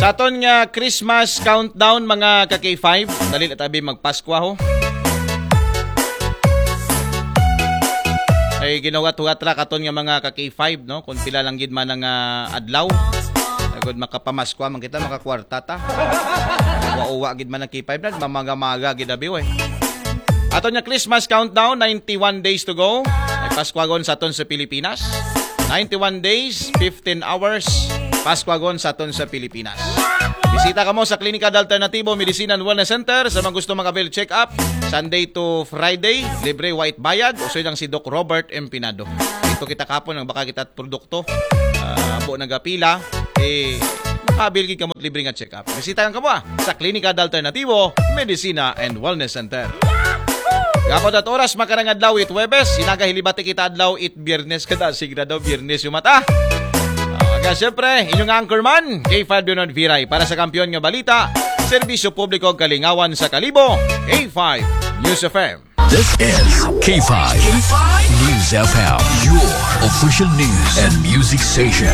Sa aton nga Christmas countdown mga ka K5, dali na tabi magpasko ho. Ay ginawat-hugat ra katon nga mga ka K5 no, kung pila lang gid man nga adlaw. Agud makapamasko man kita makakwarta ta. Uwa gid man ang K5 na mamaga-maga gid abi we. Aton nga Christmas countdown, 91 days to go. Ay Paskwagon sa aton sa Pilipinas. 91 days, 15 hours. Paskwagon sa aton sa Pilipinas. Bisita ka mo sa Klinikal Alternatibo Medicine and Wellness Center sa mga gusto mag-avail check-up. Sunday to Friday, libre white bayad. Usoy lang si Doc Robert Empinado. Dito kita kapon ang baka kita produkto. Abo nagapila. Makabil ka mo libre nga check-up. Bisita ka mo sa Klinikal Alternatibo Medicine and Wellness Center. Gapon at oras makarang adlaw it Webes. Sinagahilibati kita adlaw it Biyernes kada sigra daw Biyernes yung mata. Siyempre, inyong anchorman, K5 Leonard Viray para sa kampiyon nga balita, serbisyo publiko kalingawan sa Kalibo, K5 News FM. This is K5 News FM, your official news and music station.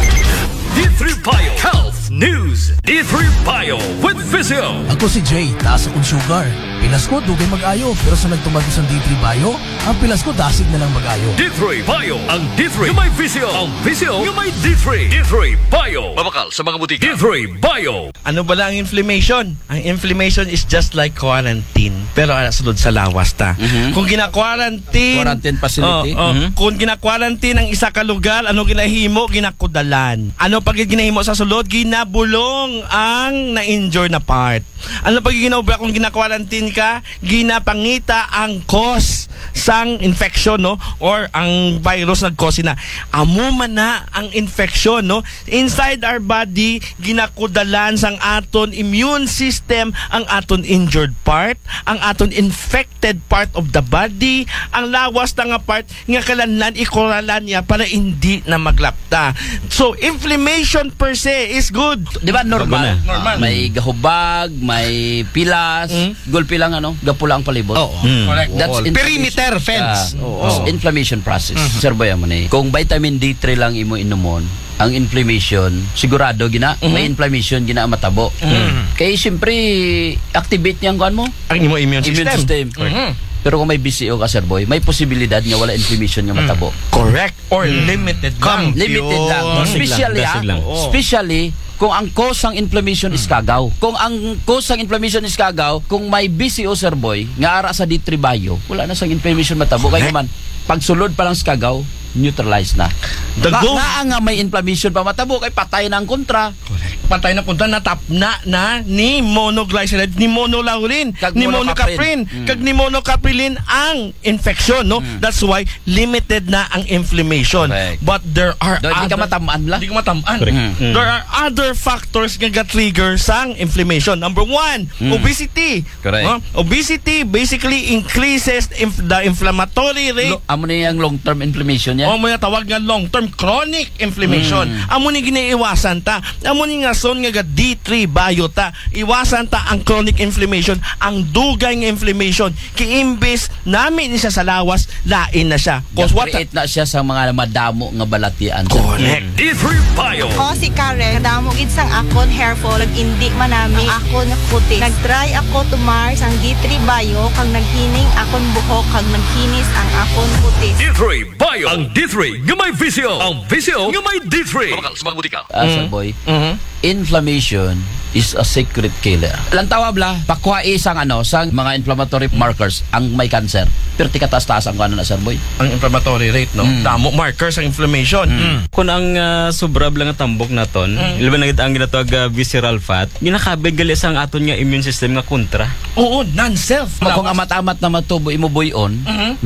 D3 Bio Health News. D3 Bio with Physio. Ako si Jay, taas akong sugar. Pilas ko, dugay mag-ayo. Pero sa nagtumagos ang D3 Bio, ang pilas ko, dasig na lang mag-ayo. D3 Bio. Ang D3 yung may Physio. Ang Physio yung may D3. D3 Bio. Mabakal sa mga butika. D3 Bio. Ano bala ang inflammation? Ang inflammation is just like quarantine. Pero sulod sa lawas ta. Kung gina-quarantine, quarantine facility. Kung gina-quarantine ang isa ka lugar, ano ginahimo? Ginakudalan. Ano pag ginahimo sa sulod? Ginabulong ang na-injure na part. Ano pag ginawba kung gina-quarantine ka? Ginapangita ang cause sang infection, no? Or ang virus nag-cause na. Amo man na ang infection, no? Inside our body, ginakudalan sang aton immune system ang aton injured part, ang aton infected part of the body, ang lawas na nga part nga kalanlan ikuralan niya para hindi na maglapta. So, inflammation per se is good. Di ba normal? Normal. May gahubag, may pilas, gulpi lang gapula ang palibot. Correct. That's perimeter fence. Inflammation process. Sir Boy, kung vitamin D3 lang imo inumon, ang inflammation sigurado may inflammation gina matabo. Kaya siyempre activate niya ang kuan mo, ang immune system. Pero kung may BCO ka, Sir Boy, may posibilidad nga wala inflammation nga matabo. Correct. Or limited lang. Limited lang. Especially kung ang cause ng inflammation is kagaw. Kung ang cause ng inflammation is kagaw, kung may BCO, Sir Boy, nga ara sa D3 Bio, wala na sang inflammation matabo. Kaya naman, pagsulod pa lang sa kagaw, neutralize na. Nga may inflammation pa matabo, kay patay na ang kontra. Correct. Patay na kontra, natapna na ni monoglyceride, ni monolaurin, ni monocaprin, kag ni monocaprilin ang infection, no? That's why limited na ang inflammation. Correct. But there are Di ka matamaan lang. Di ka matamaan. There are other factors nga trigger sang inflammation. Number one, obesity. Correct. Obesity basically increases the inflammatory rate. Amo na yung long-term inflammation niya. O mo tawag nga long-term chronic inflammation. Amo ni ginaiwasan ta. Amo ni nga son nga D3 Bio ta. Iwasan ta ang chronic inflammation, ang dugay nga inflammation. Kiimbis namin ni siya sa lawas, lain na siya. Cause create na siya sa mga madamo nga balatian. Correct. D3 Bio. Ako si Karen, kadamo gid sang akon hair fall, hindi man nami akon nga kutis. Nagtry ako tumar sang D3 Bio kang naghining akon buhok kag naghinis ang akon kutis. D3 Bio. Ang D3 nga may Physio. Ang Physio nga may D3. Mabakal sa mga butika. Sir Boy, inflammation is a secret killer. Lang tawab la, pakuha isang sang mga inflammatory markers ang may cancer. Pero tikataas-taas ang na, Sir Boy. Ang inflammatory rate, no? Damo markers ang inflammation. Kung ang sobrab lang nga tambok naton, ilban na ang ginatawag visceral fat, ginakabig gali sang aton nga immune system nga kontra. Oo, non-self. Kung amat-amat na matubo imubuyon,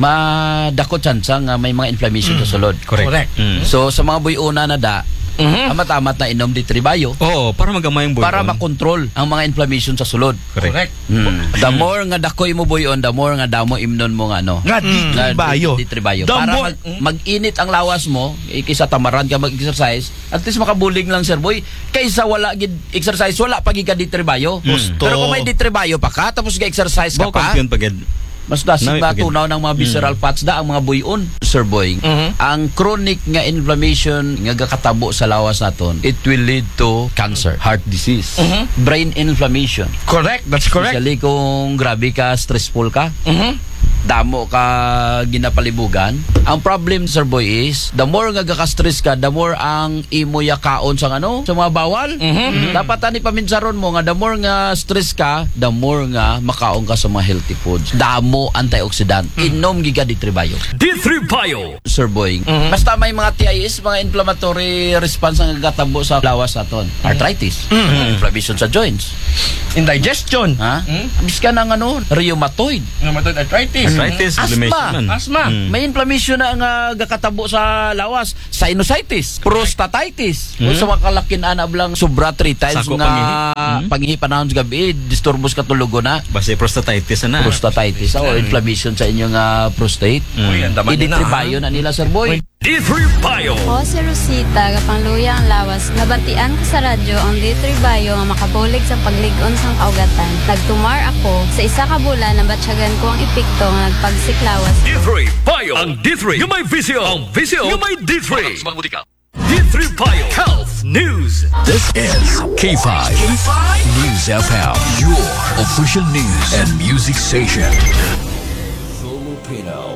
madako tsansa nga may mga inflammation sa sulod. Correct. So sa mga buyona na amat-amat na inom D3 Bio. Oo, para magamay ang buyon. Para makontrol ang mga inflammation sa sulod. Correct. The more nga dakoy mo buyon, the more nga damo imnon mo nga Nga D3 Bio. D3 Bio. Para mag-init ang lawas mo, kaysa tamaran ka mag-exercise, at least makabuling lang, Sir Boy. Kaysa wala gid exercise, wala pagi ka D3 Bio. Pero kung may D3 Bio pa ka, tapos ga-exercise ka pa, kampiyon pagid. Mas dasig Nawi, ba pagid. tunaw ng mga visceral fats da ang mga buyon, Sir Boy. Ang chronic nga inflammation nga gakatabo sa lawas naton, it will lead to cancer, heart disease, brain inflammation. Correct, that's correct. Especially kung grabe ka, stressful ka, damo ka ginapalibugan. Ang problem, Sir Boy, is the more nga gaka-stress ka, the more ang imo yakaon sa sa mga bawal. Dapat ani paminsaron mo nga the more nga stress ka, the more nga makaon ka sa mga healthy foods. Damo antioxidant. Inom giga D3 Bio. D3 Bio. Sir Boy. Basta may mga TIS, mga inflammatory response ang gagatabo sa lawas naton. Arthritis, inflammation sa joints, Indigestion. ha? Biska ng rheumatoid, Rheumatoid arthritis. Arthritis, Asthma. inflammation man. Asthma. may inflammation na nga gakatabo sa lawas, sinusitis, prostatitis. Kung sa mga kalakin-anab lang sobra 3 times Sako nga pangihi panahon sa gabi, disturbos katulugo na. Basta prostatitis na. Prostatitis o inflammation sa inyong prostate. Uy, ang daman I-D3 na, ha? Bio na nila, Sir Boy. D3 Bio. Ako si Rosita, kapangluya ang lawas. Nabatian ko sa radyo ang D3 Bio nga makabulig sa pagligon sang kaugatan. Nagtumar ako sa isa ka bulan na batsyagan ko ang epekto nga nagpagsiklawas. D3 Bio. Ang D3 yung may visyo. Ang visyo yung may D3. D3 Bio. Health News. This is K5 News FM, your official news and music station. Filipino.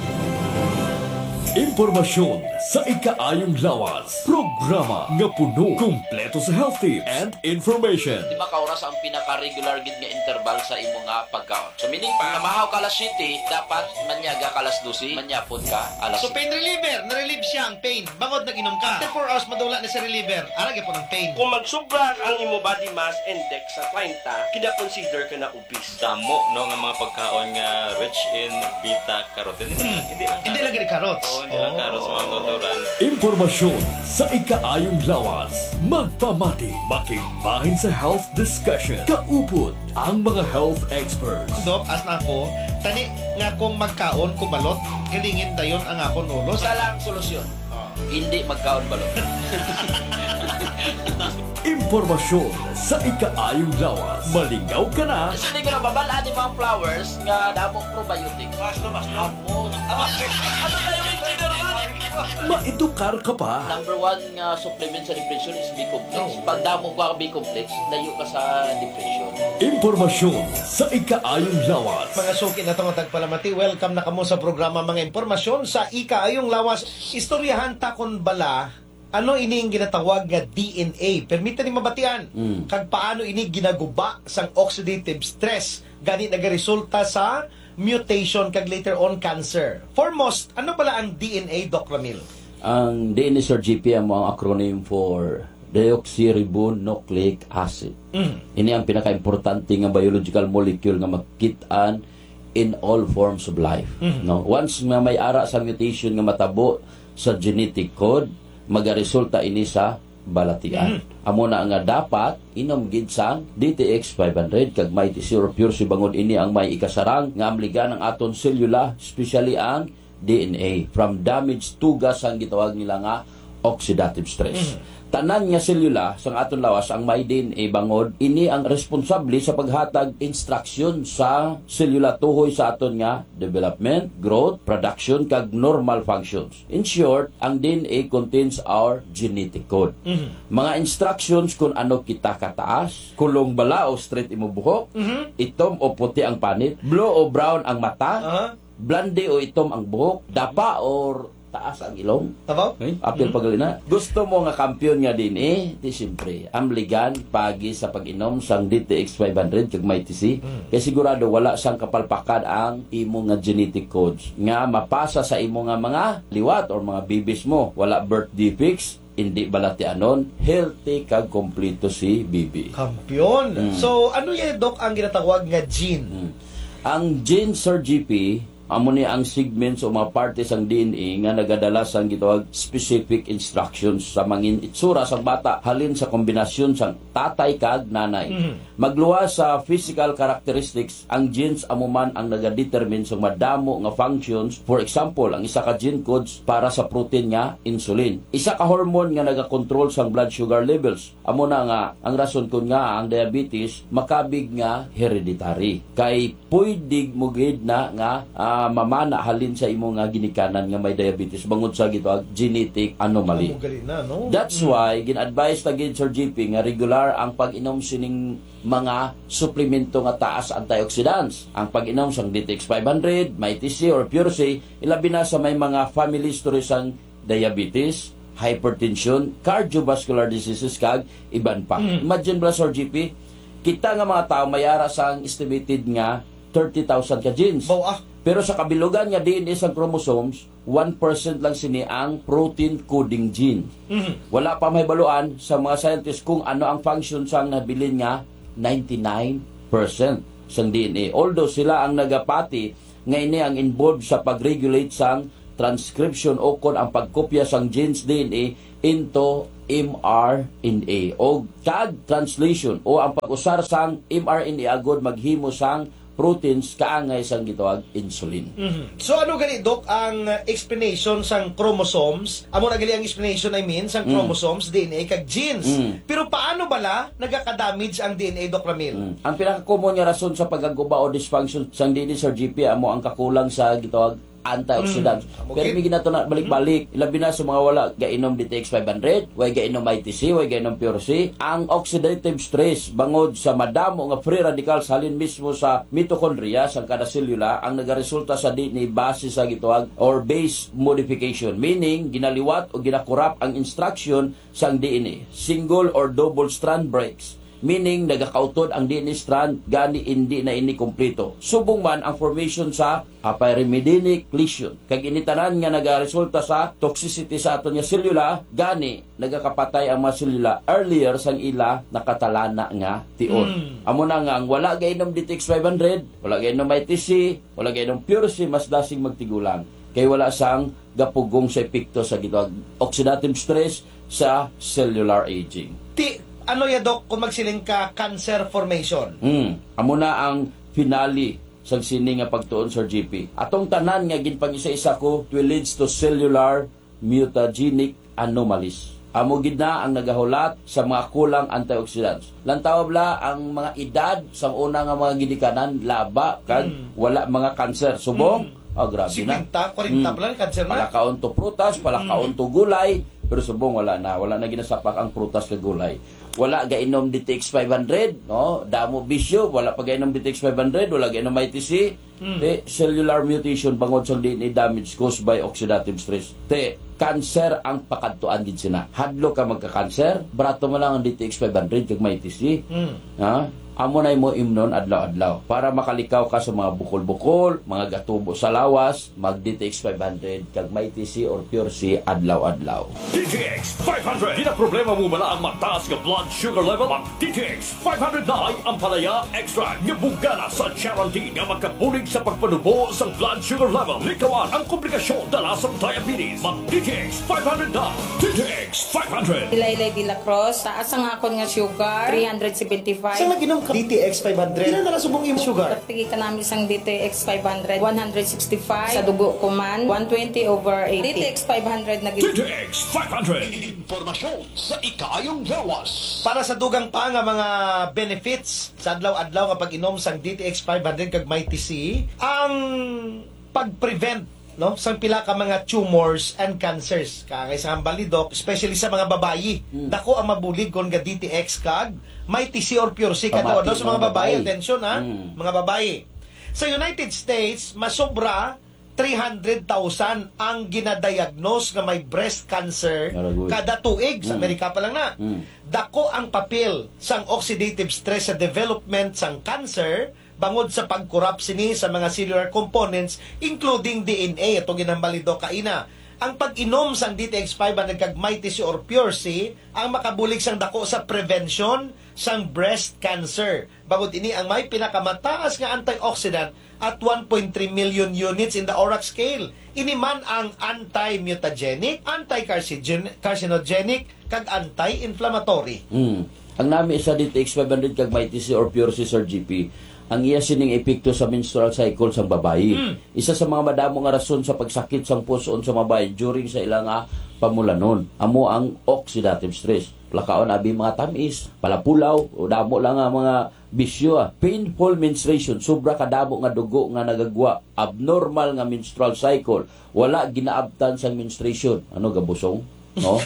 Impormasyon sa ikaayong lawas. Programa nga puno, kumpleto sa health tips and information. Di ba kauras ang pinaka-regular gid nga interval sa imo nga pagkaon? So meaning pa, namahaw ka alas 7, dapat manyaga ka alas 12, manyapon ka alas 7. So pain reliever, na-relieve siya ang pain. Bangod nag-inom ka. After 4 hours madula na sa reliever. Arag po ng pain. Kung magsubra ang imo body mass index sa 30, kina-consider ka na obese. Damo no nga mga pagkaon nga rich in beta carotene. Hindi lang gani carrots. Hindi lang carrots mga tuturan. Impormasyon sa ikaayong lawas. Magpamati, makigbahin sa health discussion. Kaupod ang mga health experts. Dok, as na ako, tani nga kung magkaon kubalot, galingin dayon ang akon ulos. Isa lang solusyon. Hindi magkaon balot. Impormasyon sa ikaayong lawas. Malingaw ka na. Kasi hindi ko nababalaan yung mga flowers nga damong probiotic. Mas amo. Ano tayo yung Maedukar ka pa. Number 1 nga supplement sa depression is B-complex. Pag damo ka B-complex, layo ka sa depression. Impormasyon sa ikaayong lawas. Mga suki na itong tagpalamati, welcome na kamo sa programa mga impormasyon sa ikaayong lawas. Istoryahan takon bala, ano ini ang ginatawag nga DNA? Permita ni mabatian. Kag paano ini ginaguba sang oxidative stress gani nagaresulta sa mutation kag later on cancer. Foremost, ano pala ang DNA, Doc Ramil? Ang DNA, Sir GP, ang mga acronym for deoxyribonucleic acid. Ini ang pinaka-importante nga biological molecule nga makitaan in all forms of life. No? Once nga may ara sa mutation nga matabo sa genetic code, magaresulta ini sa balatian. Amo na nga dapat inom gid sang DTX 500 kag may Zero Pure si bangod ini ang may ikasarang nga amligan ang aton selula, especially ang DNA from damaged tugas ang gitawag nila nga oxidative stress. Tanan nga selula sang aton lawas ang may DNA bangod ini ang responsable sa paghatag instruction sa selula tuhoy sa aton nga development, growth, production kag normal functions. In short, ang DNA contains our genetic code. Mga instructions kung ano kita kataas, kulong bala o straight imo buhok, itom o puti ang panit, blue o brown ang mata, blonde o itom ang buhok, dapa or taas ang ilong. Tabaw? Apil pagalina. Gusto mo nga kampiyon nga din di siyempre, amligan pagi sa pag-inom sang DTX 500 kag may TC. Kaya sigurado wala sang kapalpakan ang imo nga genetic codes nga mapasa sa imo nga mga liwat or mga bibis mo. Wala birth defects, hindi balatianon, healthy kag kompleto si bibi. Kampiyon. So, ano yan, Doc, ang ginatawag nga gene? Ang gene, Sir GP, amo ni ang segments o mga partes ang DNA nga nagadala sang gitawag specific instructions sa mangin itsura sang bata halin sa kombinasyon sang tatay kag nanay. Magluwas sa physical characteristics, ang genes amo man ang nagadetermine sa madamo nga functions. For example, ang isa ka gene codes para sa protein nga insulin. Isa ka hormone nga nagakontrol sang blood sugar levels. Amo na nga ang rason kun nga ang diabetes makabig nga hereditary. Kay pwede mo gid na nga mamana halin sa imo nga ginikanan nga may diabetes bangod sa gitawag genetic anomaly. That's why gin-advise ta gid Sir GP nga regular ang pag-inom sining mga suplemento nga taas antioxidants. Ang pag-inom sang DTX 500, MyTC or Pure C, ilabi na sa may mga family history sang diabetes, hypertension, cardiovascular diseases kag iban pa. Imagine ba Sir GP, kita nga mga tao may ara sang estimated nga 30,000 ka genes. Pero sa kabilugan nga DNA sa chromosomes, 1% lang sini ang protein coding gene. Wala pa mahibaluan sa mga scientists kung ano ang function sang nabilin nga 99% sang DNA. Although sila ang nagapati nga ini ang involved sa pag-regulate sang transcription o kon ang pagkopya sang genes DNA into mRNA o tag translation o ang pag-usar sang mRNA agod maghimo sang proteins kaangay sang gitawag insulin. So ano gali Dok ang explanation sang chromosomes? Amo na gali ang explanation sang chromosomes, DNA kag genes. Pero paano bala nagaka-damage ang DNA Doc Ramil? Ang pinaka-common nga rason sa pagaguba o dysfunction sang DNA Sir GP amo ang kakulang sa gitawag antioxidants. Pero may ginato na balik-balik. Ilabi na sa mga wala gainom DTX 500, way gainom ITC, way gainom Pure C. Ang oxidative stress bangod sa madamo nga free radicals halin mismo sa mitochondria sa kada selula ang nagaresulta sa DNA base sa gitawag or base modification. Meaning, ginaliwat o ginakurap ang instruction sang DNA. Single or double strand breaks. Meaning, nagakautod ang DNA strand gani hindi na ini kompleto. Subong man ang formation sa pyrimidinic lesion. Kag initanan nga nagaresulta sa toxicity sa aton nga selula, gani nagakapatay ang mga selula earlier sang ila nakatalana nga tion. Amo na nga ang wala gainom DTX 500, wala gainom ITC, wala gainom Pure C, mas dasing magtigulang. Kay wala sang gapugong sa epekto sa gitawag oxidative stress sa cellular aging. Ano ya Dok kung magsiling ka cancer formation? Amo na ang finale sa sini nga pagtuon Sir GP. Atong tanan nga ginpang-isa-isa ko leads to cellular mutagenic anomalies. Amo gid na ang nagahulat sa mga kulang antioxidants. Lantaw bla ang mga edad sa una nga mga ginikanan laba kag wala mga cancer. Subong grabe na. 50, 40 pala cancer na. Palakaon to prutas, palakaon to gulay, pero subong wala na ginasapak ang prutas kag gulay. Wala gainom DTX 500, no? Damo bisyo, wala pa gainom DTX 500, wala gainom ITC. Cellular mutation bangod sa DNA damage caused by oxidative stress. Cancer ang pakadtuan din sina. Hadlo ka magka-cancer, brato mo lang ang DTX 500 kag ITC. Ha? Amo na mo imnon adlaw-adlaw para makalikaw ka sa mga bukol-bukol, mga gatubo sa lawas, mag DTX 500 kag MyTC or Pure C adlaw-adlaw. DTX 500. Di na problema mo mala ang mataas nga blood sugar level. Mag DTX 500 na ang palaya extra nga bugana sa guarantee nga magkabulig sa pagpanubo sa blood sugar level. Likawan ang komplikasyon dala sa diabetes. Mag DTX 500 na. DTX 500. Laylay de la Cruz, taas ang akon nga sugar, 375. Sa naginom ka DTX 500, ilan na subong yung sugar? Pagtigi ka namin sang DTX 500, 165. Sa dugo ko man, 120/80. DTX 500 na DTX 500. Impormasyon sa ikaayong lawas. Para sa dugang pa nga mga benefits sa adlaw-adlaw kapag inom sang DTX 500 kag MyTC, ang pag-prevent sang pila ka mga tumors and cancers kagay sa hambali Doc, especially sa mga babayi. Dako ang mabulig kon ga DTX kag MyTC or Pure C kadto sa mga babayi. Attention ha, mga babayi. Sa United States, masobra 300,000 ang ginadiagnose nga may breast cancer kada tuig. Sa Amerika pa lang na. Dako ang papel sang oxidative stress sa development sang cancer bangod sa pagkurap sini sa mga cellular components including DNA. Ito ginambalido kaina. ang pag-inom sang DTX 500 kag Mighty C or Pure C ang makabulig sang dako sa prevention sang breast cancer. Bangod ini ang may pinakamataas nga antioxidant at 1.3 million units in the ORAC scale. Ini man ang anti-mutagenic, anti-carcinogenic, kag anti-inflammatory. Ang nami sa DTX 500 kag Mighty C or Pure C, Sir GP, ang iya sining epekto sa menstrual cycle sang babayi. Isa sa mga madamo nga rason sa pagsakit sang puson sa babayi during sa ilang pamulanon. Amo ang oxidative stress. Lakaon abi mga tamis, palapulaw, o damo lang nga mga bisyo. Painful menstruation, sobra kadamo nga dugo nga nagagwa. Abnormal nga menstrual cycle. Wala ginaabtan sang menstruation. Ano gabusong? No?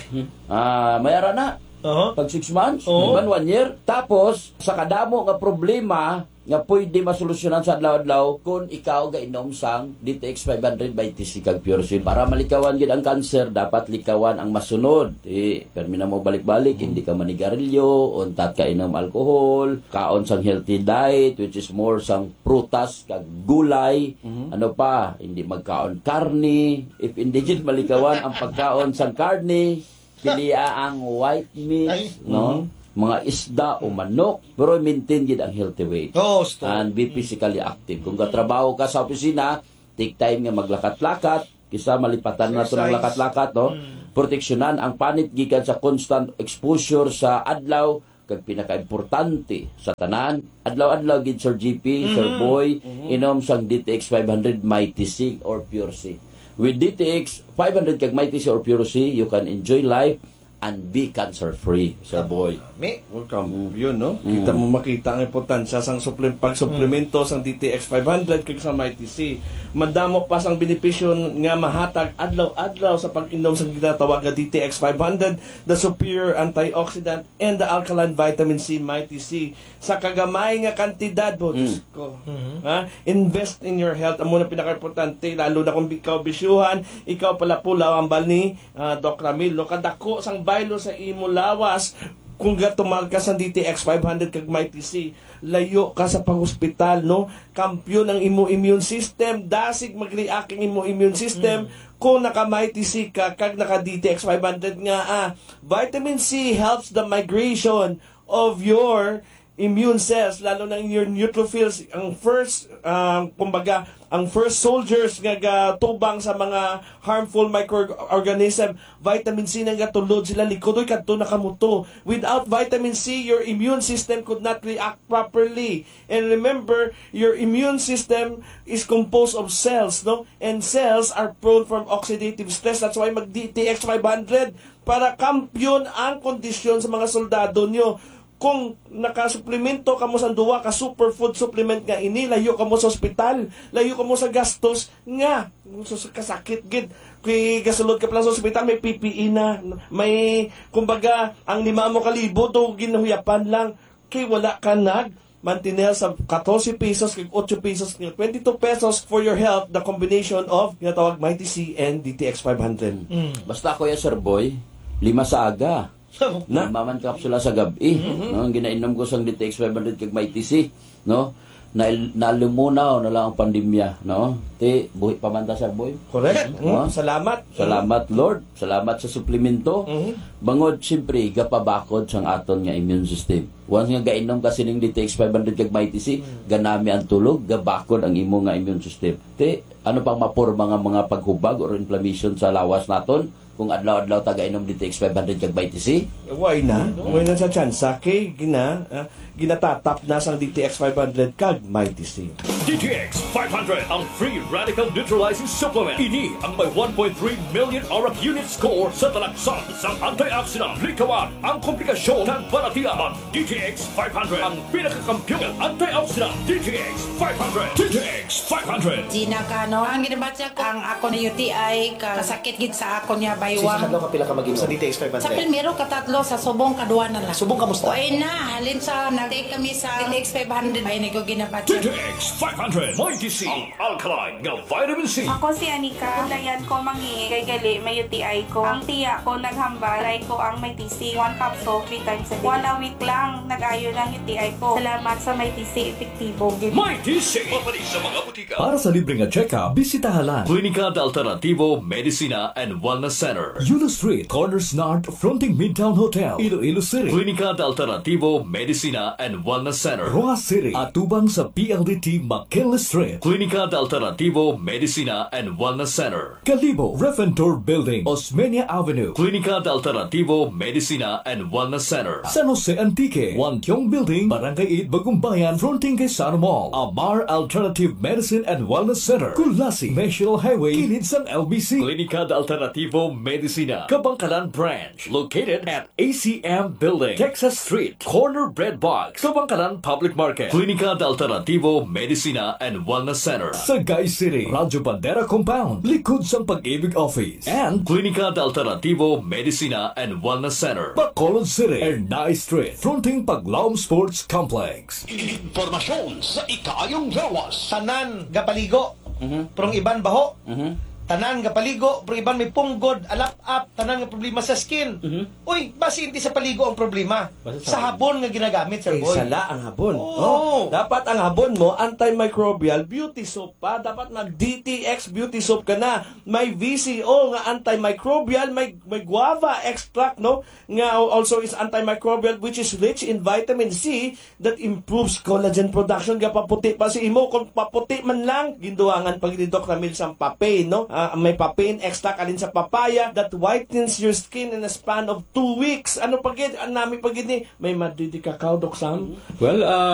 Mayara na. Pag 6 months, iban 1 year. Tapos, sa kadamo nga problema nga pwede masolusyonan sa adlaw-adlaw kung ikaw gainom sang DTX 500 by TC kag Pure C. Para malikawan gid ang cancer, dapat likawan ang masunod. Permi na mo balik-balik, hindi ka manigarilyo, untat ka inom alcohol, kaon sang healthy diet, which is more sang prutas kag gulay, ano pa, hindi magkaon karne. If hindi gid malikawan ang pagkaon sang karne, pilia ang white meat, no? Mga isda o manok, pero maintain gid ang healthy weight. And be physically active. Kung katrabaho ka sa opisina, take time nga maglakat-lakat, kisa malipatan na ito ng lakat-lakat, no? Proteksyonan ang panit gikan sa constant exposure sa adlaw, kag pinaka-importante sa tanan, adlaw-adlaw gid Sir GP, Sir Boy, inom sang DTX 500 Mighty C or Pure C. With DTX 500 kag Mighty C or Pure C, you can enjoy life and be cancer-free, Sir Boy. Welcome. Yun, no? Kita mo makita ang importansya sang pag-suplemento sang DTX 500 kag sa Mighty C. Madamo pa sang benepisyo nga mahatag adlaw-adlaw sa pag-inom sang ginatawag nga DTX 500, the superior antioxidant and the alkaline vitamin C Mighty C sa kagamay nga kantidad po. Ko. Invest in your health. Amo na pinaka-importante, lalo na kung ikaw bisyuhan, ikaw pala pulaw ang bal ni Doc Ramilo. Kadako sang baylo sa imo lawas, kung gatumal ka sa DTX 500 kag Mighty C, layo ka sa pang-hospital, no? Kampyon ang imo immune system, dasig mag-react ang imo immune system kung naka-Mighty C ka kag naka-DTX 500 nga. Vitamin C helps the migration of your immune cells, lalo na in your neutrophils, ang first, kumbaga, ang first soldiers nga tubang sa mga harmful microorganism. Vitamin C nga gatulod sila likodoy kadto nakamuto. Without vitamin C, your immune system could not react properly. And remember, your immune system is composed of cells, no? And cells are prone from oxidative stress. That's why mag-DTX 500 para kampyon ang kondisyon sa mga soldado nyo. Kung nakasuplemento ka mo sa duwa ka superfood supplement nga ini, layo ka mo sa ospital, layo ka mo sa gastos nga kasakit gid. Kay gasulod ka pa lang sa ospital, may PPE na, may kumbaga ang 5,000 do ginuhuyapan lang, kay wala ka mantinel sa 14 pesos kay 8 pesos, 22 pesos for your health, the combination of ginatawag Mighty C and DTX 500. Basta ako Sir Boy, 5 sa aga. Maman kapsula sa gabi, no? Ang ginainom ko sang DTX 500 kag Mighty C, no? Nalumunaw na lang ang pandemya, no? Buhi pamanta Sir Boy. Correct. No? Salamat Lord. Salamat sa suplemento. Bangod siyempre gapabakod sang aton nga immune system. Once nga gainom ka sining DTX 500 kag Mighty C, ganami ang tulog, gabakod ang imo nga immune system. Ano pang maporma nga mga paghubag or inflammation sa lawas naton? Kung adlaw-adlaw taga-inom DTX 500 kag Mighty C? Why na? Why na sa tsansa? Kay ginatatap na sang DTX 500 kag Mighty C. DTX 500 ang free radical neutralizing supplement. Ini ang may 1.3 million ORAC unit score sa talaksan sa antioxidant. Likawan ang komplikasyon ng balatian. DTX 500 ang pinakakampiyon ng antioxidant. DTX 500. DTX 500. Gina ka, no? Ang ginabatya ko, ang ako na UTI, kasakit gid sa ako niya baywang. Sa kapila ka mag-inom sa DTX 500? Sa primero, katatlo, sa subong, kaduwa na lang. Subong kamusta? Oy na, halin sa, nag-take kami sa DTX 500. Ay, nag-ginabatya. DTX 500. 500 Mighty C, ang alkaline nga vitamin C. Ako si Anika. Kulayan ko mangi kay gali may UTI ko. Ang tiya ko naghambalay ko ang may TC. 1 capsule 3 times a day. 1 week lang nag-ayo ng UTI ko. Salamat sa may TC epektibo. Mighty C. Mapali sa mga butika. Para sa libre nga check-up, bisitahalan Klinika de Alternativo Medicina and Wellness Center. Yulo Street, Corners North, fronting Midtown Hotel, Iloilo City. Klinika de Alternativo Medicina and Wellness Center. Roa City, atubang sa PLDT McKinley Street. Klinika de Alternativo Medicina and Wellness Center. Calibo, Reventor Building, Osmeña Avenue. Klinika de Alternativo Medicina and Wellness Center. San Jose Antique, Wantiong Building, Barangay 8, Bagumbayan, fronting kay Sara Mall. Amar Alternative Medicine and Wellness Center. Kulasi, National Highway, kilid sa LBC. Klinika de Alternativo Medicina, Kabangkalan Branch, located at ACM Building, Texas Street, Corner Bread Box, Kabangkalan Public Market. Klinika de Alternativo Medicina and Wellness Center. Sagay City, Radyo Bandera Compound, likod sa Pag-ibig Office. And Klinika de Alternativo Medicina and Wellness Center. Bacolod City, Ernay Street, fronting Paglaom Sports Complex. Informasyon sa ikaayong lawas. Tanan gapaligo. Prong iban baho. Tanan nga paligo, pero iban may punggod, alap-up, tanan nga problema sa skin. Uy, basi hindi sa paligo ang problema. Sa habon nga ginagamit, Sir Boy. Sala ang habon. Oo. Dapat ang habon mo, antimicrobial beauty soap pa. Dapat mag-DTX beauty soap ka na. May VCO nga antimicrobial, may guava extract, no? Nga also is antimicrobial, which is rich in vitamin C that improves collagen production. Nga paputi pa si imo. Kung paputi man lang, ginduangan pag Dr. Milsang papain, no? May papain extract alin sa papaya that whitens your skin in a span of 2 weeks. Ano pagid? Ang nami pagid ni may madidi kakao, Doc Sam? Well,